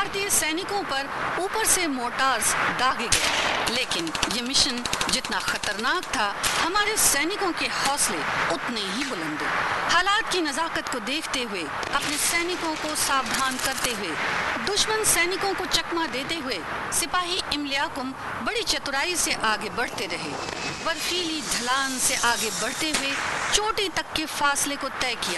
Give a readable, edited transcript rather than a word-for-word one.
भारतीय सैनिकों पर ऊपर से मोर्टार्स दागे गए, लेकिन ये मिशन जितना खतरनाक था, हमारे सैनिकों के हौसले उतने ही बुलंद। हालात की नजाकत को देखते हुए, अपने सैनिकों को सावधान करते हुए, दुश्मन सैनिकों को चकमा देते हुए सिपाही इमलियाकुम बड़ी चतुराई से आगे बढ़ते रहे। बर्फीली ढलान से आगे बढ़ते हुए चोटी तक के फासले को तय किया।